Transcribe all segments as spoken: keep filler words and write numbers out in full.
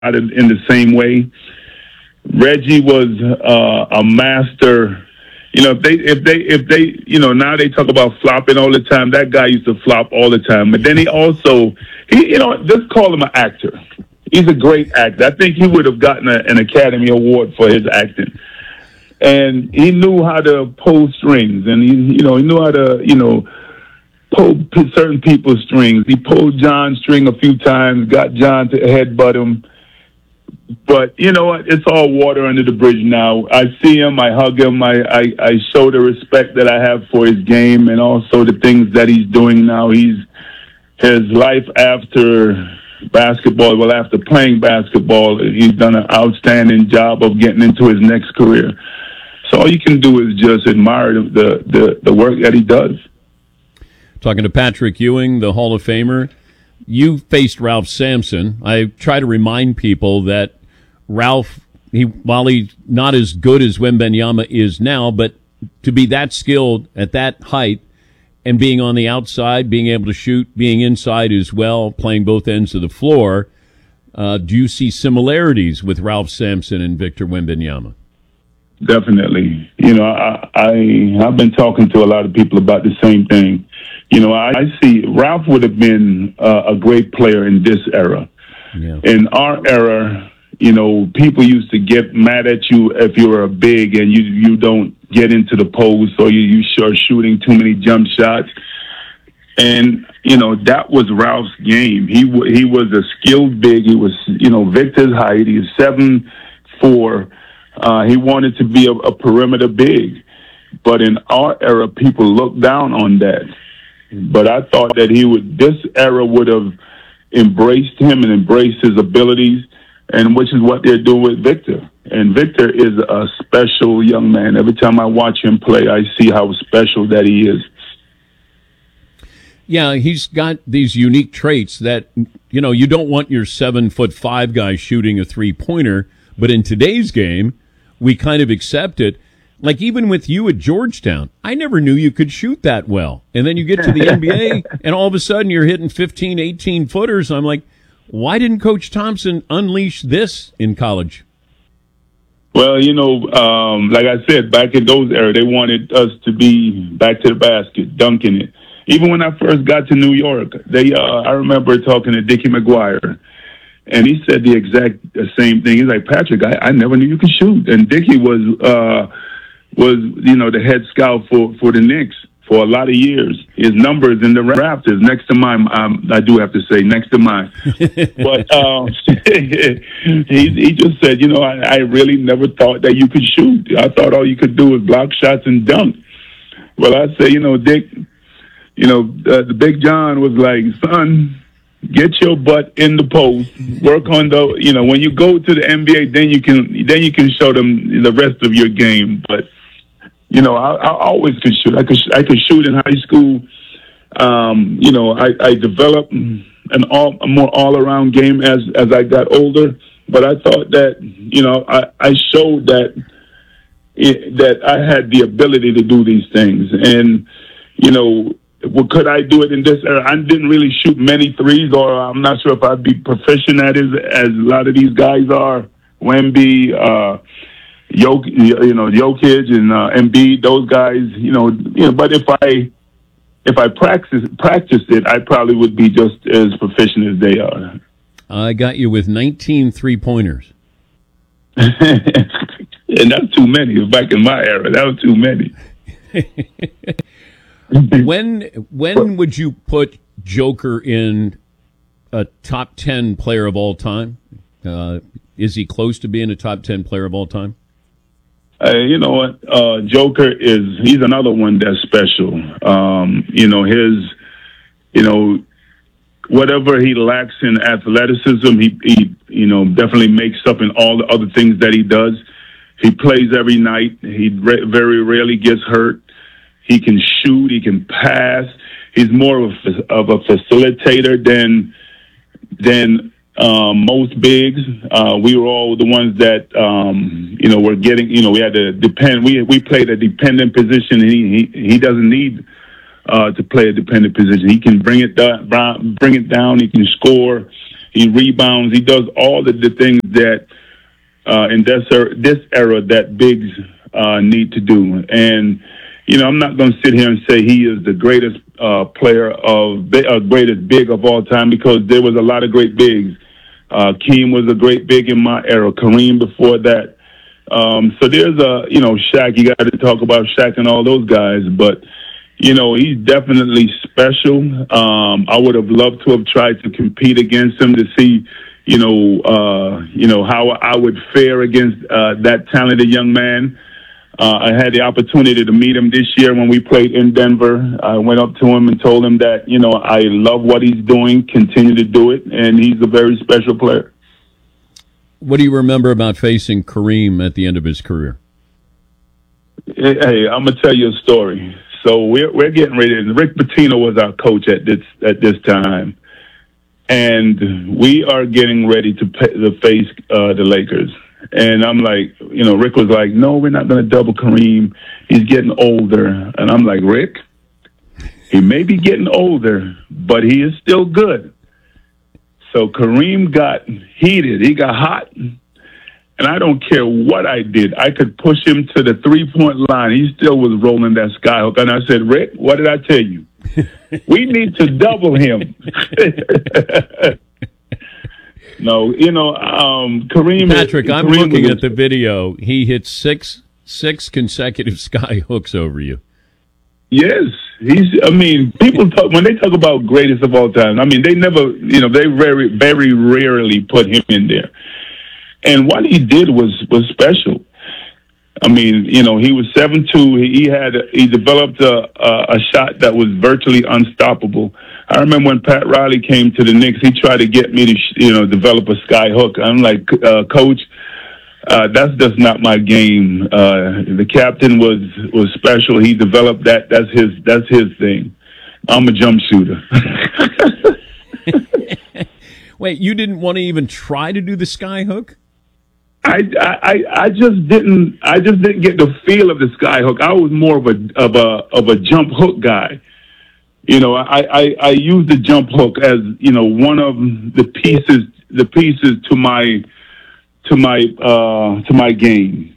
in, in the same way. Reggie was uh, a master. You know, if they, if they, if they, you know, now they talk about flopping all the time. That guy used to flop all the time. But then he also, he, you know, just call him an actor. He's a great actor. I think he would have gotten a, an Academy Award for his acting. And he knew how to pull strings, and he, you know, he knew how to, you know, pull certain people's strings. He pulled John's string a few times, got John to headbutt him. But you know what? It's all water under the bridge now. I see him, I hug him, I, I, I show the respect that I have for his game and also the things that he's doing now. He's his life after basketball, well, after playing basketball, he's done an outstanding job of getting into his next career. So all you can do is just admire the, the, the work that he does. Talking to Patrick Ewing, the Hall of Famer. You faced Ralph Sampson. I try to remind people that Ralph, he while he's not as good as Wembanyama is now, but to be that skilled at that height and being on the outside, being able to shoot, being inside as well, playing both ends of the floor, uh, do you see similarities with Ralph Sampson and Victor Wembanyama? Definitely. You know, I, I, I've been talking to a lot of people about the same thing. You know, I, I see Ralph would have been uh, a great player in this era. Yeah. In our era, you know, people used to get mad at you if you were a big and you you don't get into the post or you, you are shooting too many jump shots. And, you know, that was Ralph's game. He w- he was a skilled big. He was, you know, Victor's height. He was seven four. Uh, he wanted to be a, a perimeter big. But in our era, people looked down on that. But I thought that he would, this era would have embraced him and embraced his abilities, and which is what they're doing with Victor. And Victor is a special young man. Every time I watch him play, I see how special that he is. Yeah, he's got these unique traits that, you know, you don't want your seven foot five guy shooting a three pointer, but in today's game, we kind of accept it. Like even with you at Georgetown, I never knew you could shoot that well. And then you get to the N B A and all of a sudden you're hitting fifteen, eighteen footers. I'm like, why didn't Coach Thompson unleash this in college? Well, you know, um, like I said, back in those eras, they wanted us to be back to the basket, dunking it. Even when I first got to New York, they, uh, I remember talking to Dickie McGuire, and he said the exact same thing. He's like, Patrick, I, I never knew you could shoot. And Dickie was, uh, was, you know, the head scout for, for the Knicks for a lot of years. His numbers in the rafters next to mine, um, I do have to say, next to mine. But um, he, he just said, you know, I, I really never thought that you could shoot. I thought all you could do was block shots and dunk. Well, I say, you know, Dick, you know, uh, the Big John was like, son, get your butt in the post, work on the, you know, when you go to the N B A, then you can, then you can show them the rest of your game. But, you know, I, I always could shoot. I could, I could shoot in high school. Um, you know, I, I developed an all, a more all-around game as, as I got older. But I thought that, you know, I, I showed that, it, that I had the ability to do these things. And, you know, well, could I do it in this era? I didn't really shoot many threes, or I'm not sure if I'd be proficient at it as a lot of these guys are. Wemby, uh, Jok, you know, Jokic and uh, Embiid, those guys, you know, you know. But if I if I practice practiced it, I probably would be just as proficient as they are. I got you with nineteen three-pointers. And that's too many. Back in my era, that was too many. When when would you put Joker in a top ten player of all time? Uh, is he close to being a top ten player of all time? Uh, you know what? Uh, Joker is, he's another one that's special. Um, you know, his, you know, whatever he lacks in athleticism, he, he, you know, definitely makes up in all the other things that he does. He plays every night. He re- very rarely gets hurt. He can shoot. He can pass. He's more of a, of a facilitator than than um, most bigs. Uh, we were all the ones that um, you know were getting. You know, we had to depend. We we played a dependent position. He he, he doesn't need uh, to play a dependent position. He can bring it down. Bring it down. He can score. He rebounds. He does all the, the things that uh, in this era, this era that bigs uh, need to do. And you know, I'm not going to sit here and say he is the greatest uh, player of uh, greatest big of all time, because there was a lot of great bigs. Uh, Keem was a great big in my era. Kareem before that. Um, so there's a, you know, Shaq. You got to talk about Shaq and all those guys, but you know, he's definitely special. Um, I would have loved to have tried to compete against him to see, you know, uh, you know how I would fare against uh, that talented young man. Uh, I had the opportunity to meet him this year when we played in Denver. I went up to him and told him that, you know, I love what he's doing, continue to do it, and he's a very special player. What do you remember about facing Kareem at the end of his career? Hey, I'm going to tell you a story. So we're we're getting ready, and Rick Pitino was our coach at this at this time, and we are getting ready to, pay, to face uh, the Lakers. And I'm like, you know, Rick was like, no, we're not going to double Kareem. He's getting older. And I'm like, Rick, he may be getting older, but he is still good. So Kareem got heated. He got hot. And I don't care what I did. I could push him to the three-point line. He still was rolling that skyhook. And I said, Rick, what did I tell you? We need to double him. No, you know, um, Kareem. Patrick, I'm Kareem looking was, at the video. He hit six six consecutive sky hooks over you. Yes, he's. I mean, people talk when they talk about greatest of all time. I mean, they never, you know, they very, very rarely put him in there. And what he did was was special. I mean, you know, he was seven two. He had he developed a, a a shot that was virtually unstoppable. I remember when Pat Riley came to the Knicks, he tried to get me to, you know, develop a sky hook. I'm like, uh, Coach, uh, that's just not my game. Uh, the captain was was special. He developed that. That's his. That's his thing. I'm a jump shooter. Wait, you didn't want to even try to do the sky hook? I, I I just didn't I just didn't get the feel of the sky hook. I was more of a of a of a jump hook guy. You know, I, I, I use the jump hook as, you know, one of the pieces the pieces to my to my uh, to my game.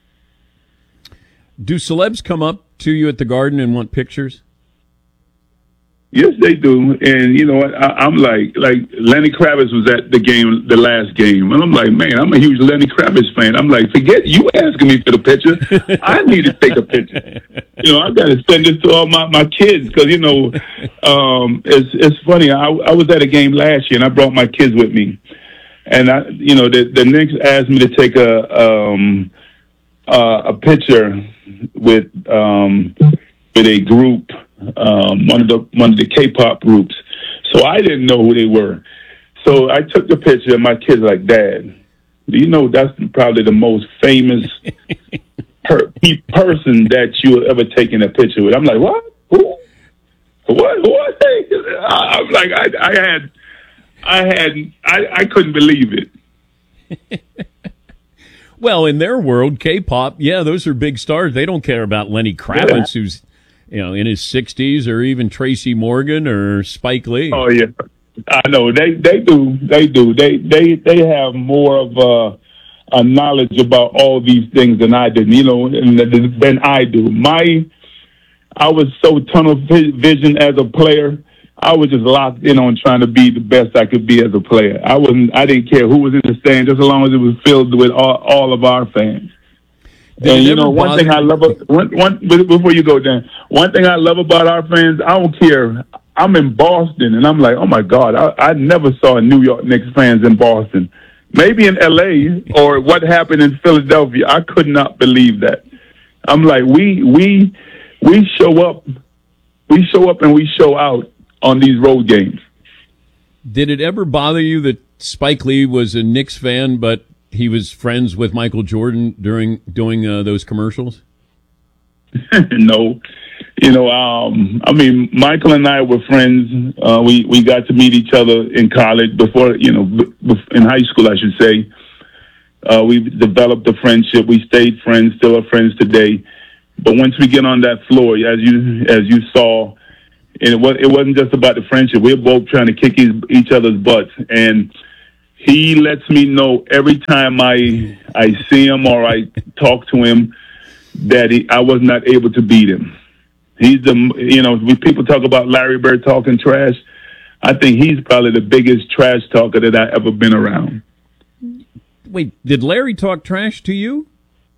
Do celebs come up to you at the Garden and want pictures? Yes, they do. And you know what? I, I'm like, like Lenny Kravitz was at the game, the last game, and I'm like, man, I'm a huge Lenny Kravitz fan. I'm like, forget you asking me for the picture. I need to take a picture. You know, I got to send this to all my, my kids because you know, um, it's it's funny. I, I was at a game last year and I brought my kids with me, and I, you know, the the Knicks asked me to take a um, uh, a picture with um, with a group. Um, one of the one of the K-pop groups, so I didn't know who they were. So I took the picture, and my kids like, Dad, do you know that's probably the most famous per- person that you have ever taken a picture with? I'm like, what? Who? What? What? I'm like, I, I had, I had, I, I couldn't believe it. Well, in their world, K-pop, yeah, those are big stars. They don't care about Lenny Kravitz, yeah. who's you know, in his sixties, or even Tracy Morgan or Spike Lee. Oh yeah, I know they they do they do they they they have more of a, a knowledge about all these things than I did. You know, than I do. My I was so tunnel vision as a player. I was just locked in on trying to be the best I could be as a player. I wasn't. I didn't care who was in the stand, just as long as it was filled with all, all of our fans. Did and you know, one thing I love one one before you go down, one thing I love about our fans, I don't care. I'm in Boston, and I'm like, oh my God, I, I never saw New York Knicks fans in Boston. Maybe in L A or what happened in Philadelphia, I could not believe that. I'm like, we we we show up, we show up, and we show out on these road games. Did it ever bother you that Spike Lee was a Knicks fan, but he was friends with Michael Jordan during doing uh, those commercials? No, you know, um, I mean, Michael and I were friends. Uh, we we got to meet each other in college before, you know, b- b- in high school, I should say. Uh, we developed a friendship. We stayed friends, still are friends today. But once we get on that floor, as you as you saw, and it was it wasn't just about the friendship. We were both trying to kick each, each other's butts, and he lets me know every time I I see him or I talk to him that he, I was not able to beat him. He's the, you know, when people talk about Larry Bird talking trash, I think he's probably the biggest trash talker that I ever been around. Wait, did Larry talk trash to you?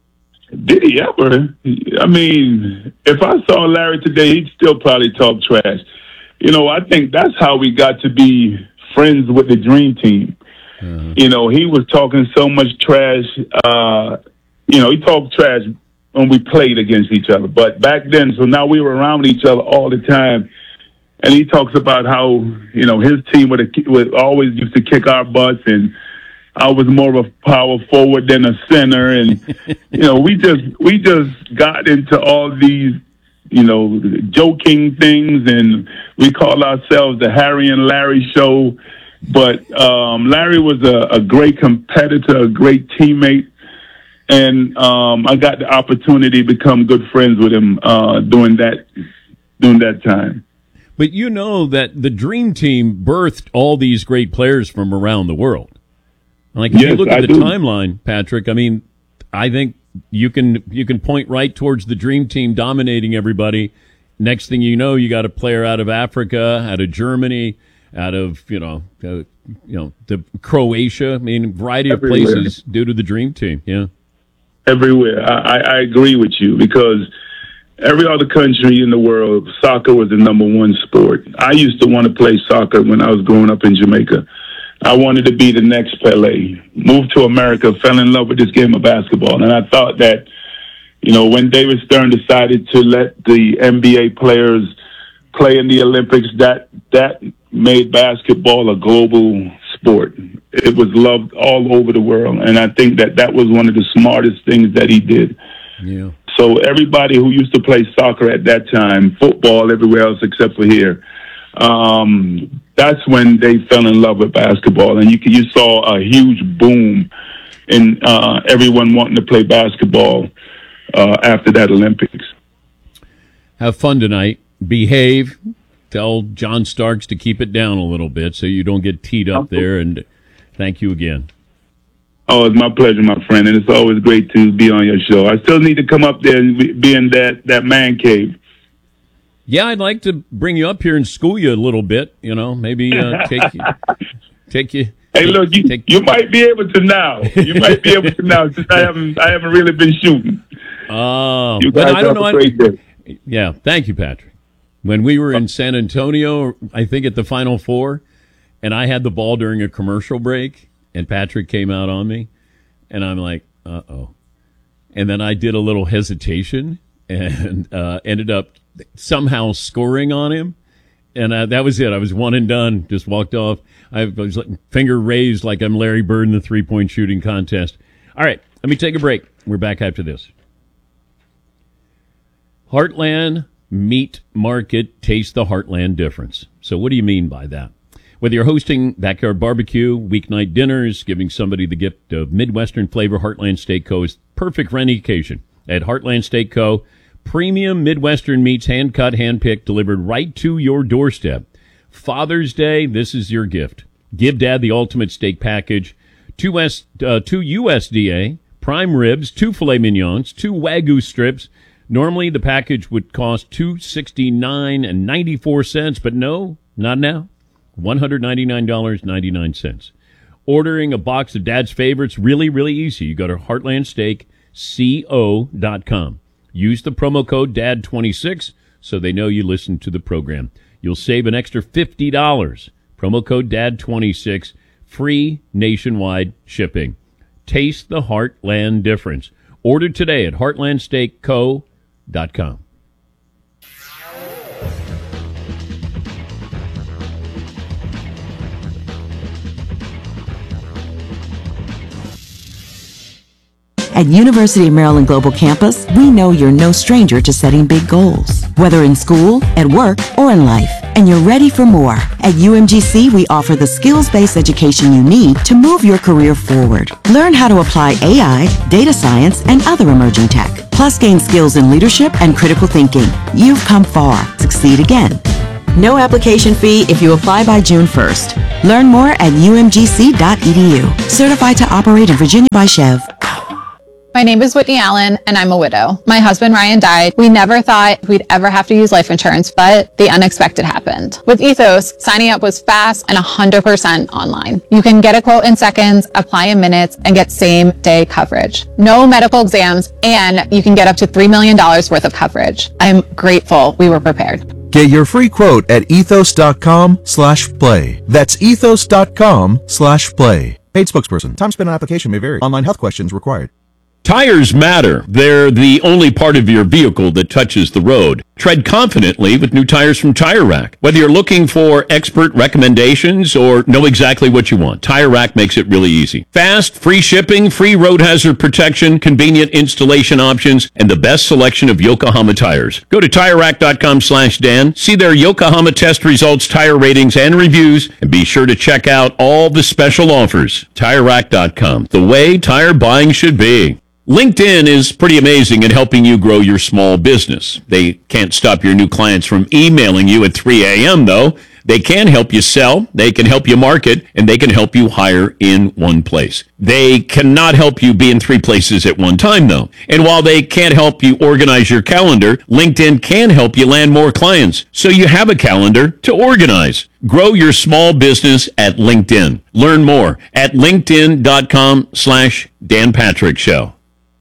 Did he ever? I mean, if I saw Larry today, he'd still probably talk trash. You know, I think that's how we got to be friends with the Dream Team. Uh-huh. You know, he was talking so much trash. Uh, you know, he talked trash when we played against each other. But back then, so now we were around each other all the time. And he talks about how, you know, his team would, would always used to kick our butts, and I was more of a power forward than a center. And, you know, we just we just got into all these, you know, joking things, and we call ourselves the Harry and Larry Show. But um, Larry was a, a great competitor, a great teammate. And um, I got the opportunity to become good friends with him uh, during that during that time. But you know that the Dream Team birthed all these great players from around the world. Like if yes, you look at I the do. timeline, Patrick, I mean, I think you can you can point right towards the Dream Team dominating everybody. Next thing you know, you got a player out of Africa, out of Germany, out of you know, uh, you know, the Croatia. I mean, a variety of Everywhere. places due to the Dream Team. Yeah. Everywhere. I, I agree with you, because every other country in the world, soccer was the number one sport. I used to want to play soccer when I was growing up in Jamaica. I wanted to be the next Pelé. Moved to America, fell in love with this game of basketball. And I thought that, you know, when David Stern decided to let the N B A players play in the Olympics, that that made basketball a global sport. It was loved all over the world, and I think that that was one of the smartest things that he did. Yeah. So everybody who used to play soccer at that time, football everywhere else except for here, um, that's when they fell in love with basketball, and you you saw a huge boom in uh, everyone wanting to play basketball uh, after that Olympics. Have fun tonight. Behave. Tell John Starks to keep it down a little bit so you don't get teed up there. And thank you again. Oh, it's my pleasure, my friend, and it's always great to be on your show. I still need to come up there and be in that, that man cave. Yeah, I'd like to bring you up here and school you a little bit. You know, maybe uh, take you, take you. Hey, look, you, take, you might be able to now. You might be able to now, since I haven't I haven't really been shooting. Oh, you but guys I don't have know. a great day. Yeah, thank you, Patrick. When we were in San Antonio, I think at the Final Four, and I had the ball during a commercial break, and Patrick came out on me, and I'm like, uh-oh. And then I did a little hesitation and uh, ended up somehow scoring on him, and uh, that was it. I was one and done, just walked off. I was like, finger raised like I'm Larry Bird in the three-point shooting contest. All right, let me take a break. We're back after this. Heartland Meat Market, taste the Heartland difference. So what do you mean by that? Whether you're hosting backyard barbecue, weeknight dinners, giving somebody the gift of Midwestern flavor, Heartland Steak Co. is perfect for any occasion. At Heartland Steak Co., premium Midwestern meats, hand-cut, hand-picked, delivered right to your doorstep. Father's Day, this is your gift. Give Dad the ultimate steak package. Two, S, uh, two U S D A, prime ribs, two filet mignons, two Wagyu strips. Normally, the package would cost two hundred sixty-nine dollars and ninety-four cents, but no, not now. one hundred ninety-nine dollars and ninety-nine cents. Ordering a box of Dad's favorites, really, really easy. You go to heartland steak co dot com. Use the promo code D A D twenty-six so they know you listen to the program. You'll save an extra fifty dollars. Promo code D A D twenty-six, free nationwide shipping. Taste the Heartland difference. Order today at heartland steak co dot com. At University of Maryland Global Campus, we know you're no stranger to setting big goals, whether in school, at work, or in life, and you're ready for more. At U M G C, we offer the skills-based education you need to move your career forward. Learn how to apply A I, data science, and other emerging tech, plus gain skills in leadership and critical thinking. You've come far. Succeed again. No application fee if you apply by June first. Learn more at u m g c dot e d u. Certified to operate in Virginia by Chev. My name is Whitney Allen, and I'm a widow. My husband, Ryan, died. We never thought we'd ever have to use life insurance, but the unexpected happened. With Ethos, signing up was fast and one hundred percent online. You can get a quote in seconds, apply in minutes, and get same-day coverage. No medical exams, and you can get up to three million dollars worth of coverage. I'm grateful we were prepared. Get your free quote at ethos.com slash play. That's ethos.com slash play. Paid spokesperson. Time spent on application may vary. Online health questions required. Tires matter. They're the only part of your vehicle that touches the road. Tread confidently with new tires from Tire Rack. Whether you're looking for expert recommendations or know exactly what you want, Tire Rack makes it really easy. Fast, free shipping, free road hazard protection, convenient installation options, and the best selection of Yokohama tires. Go to tire rack dot com slash Dan, see their Yokohama test results, tire ratings, and reviews, and be sure to check out all the special offers. tire rack dot com, the way tire buying should be. LinkedIn is pretty amazing at helping you grow your small business. They can't stop your new clients from emailing you at three a.m., though. They can help you sell, they can help you market, and they can help you hire in one place. They cannot help you be in three places at one time, though. And while they can't help you organize your calendar, LinkedIn can help you land more clients, so you have a calendar to organize. Grow your small business at LinkedIn. Learn more at linkedin.com slash Dan Patrick Show.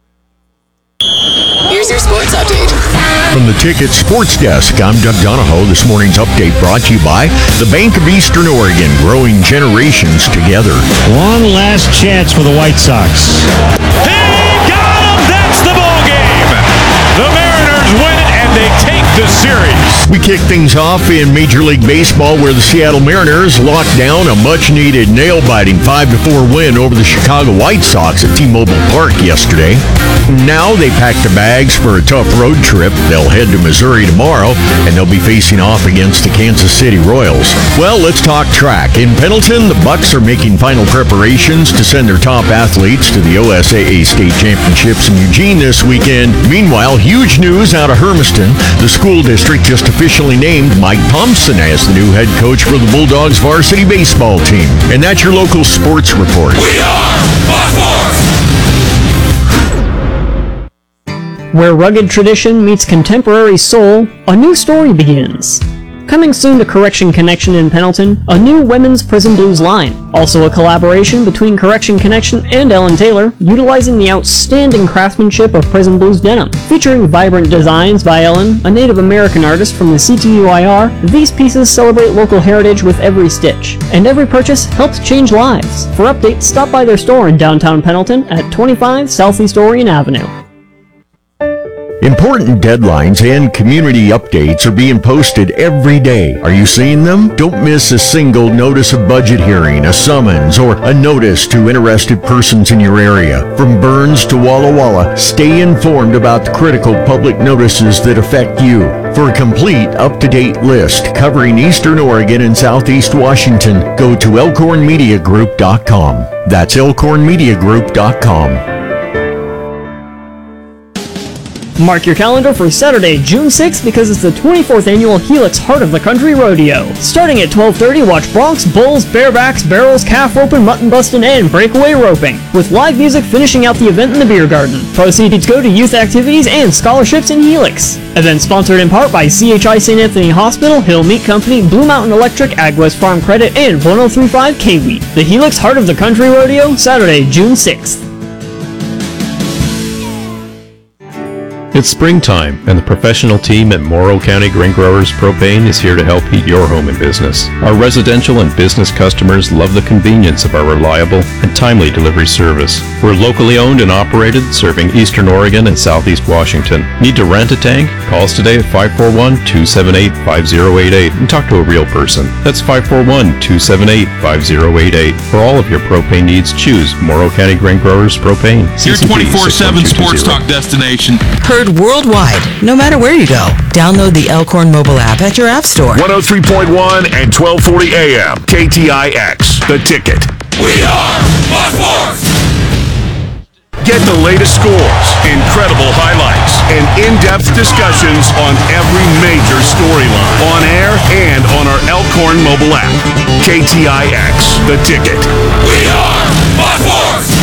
Here's your sports update. From the Ticket Sports Desk, I'm Doug Donahoe. This morning's update brought to you by the Bank of Eastern Oregon, growing generations together. One last chance for the White Sox. He got him! That's the ball game! The Mariners win it, and they take the series. We kick things off in Major League Baseball, where the Seattle Mariners locked down a much-needed nail-biting five to four win over the Chicago White Sox at T-Mobile Park yesterday. Now they pack the bags for a tough road trip. They'll head to Missouri tomorrow, and they'll be facing off against the Kansas City Royals. Well, let's talk track. In Pendleton, the Bucks are making final preparations to send their top athletes to the O S A A State Championships in Eugene this weekend. Meanwhile, huge news out of Hermiston. The school district just officially named Mike Thompson as the new head coach for the Bulldogs varsity baseball team. And that's your local sports report. We are Fox Sports! Where rugged tradition meets contemporary soul, a new story begins. Coming soon to Correction Connection in Pendleton, a new women's Prison Blues line. Also a collaboration between Correction Connection and Ellen Taylor, utilizing the outstanding craftsmanship of Prison Blues denim. Featuring vibrant designs by Ellen, a Native American artist from the C T U I R, these pieces celebrate local heritage with every stitch. And every purchase helps change lives. For updates, stop by their store in downtown Pendleton at twenty-five Southeast Orion Avenue. Important deadlines and community updates are being posted every day. Are you seeing them? Don't miss a single notice of budget hearing, a summons, or a notice to interested persons in your area. From Burns to Walla Walla, stay informed about the critical public notices that affect you. For a complete, up-to-date list covering Eastern Oregon and Southeast Washington, go to elkhorn media group dot com. That's elkhorn media group dot com. Mark your calendar for Saturday, June sixth, because it's the twenty-fourth annual Helix Heart of the Country Rodeo. Starting at twelve thirty, watch broncs, bulls, barebacks, barrels, calf roping, mutton busting, and breakaway roping, with live music finishing out the event in the beer garden. Proceeds go to youth activities and scholarships in Helix. Event sponsored in part by C H I Saint Anthony Hospital, Hill Meat Company, Blue Mountain Electric, AgWest Farm Credit, and one oh three point five K-Wheat. The Helix Heart of the Country Rodeo, Saturday, June sixth. It's springtime, and the professional team at Morrow County Grain Growers Propane is here to help heat your home and business. Our residential and business customers love the convenience of our reliable and timely delivery service. We're locally owned and operated, serving Eastern Oregon and Southeast Washington. Need to rent a tank? Call us today at five four one, two seven eight, five zero eight eight and talk to a real person. That's five four one, two seven eight, five zero eight eight. For all of your propane needs, choose Morrow County Grain Growers Propane. Your twenty-four seven sports talk destination. Heard worldwide, no matter where you go. Download the Elkhorn mobile app at your app store. one oh three point one and twelve forty A M. K T I X. The Ticket. We are Fox Sports! Get Get the latest scores, incredible highlights, and in-depth discussions on every major storyline on air and on our Elkhorn mobile app. K T I X, The Ticket. We are Buckforce!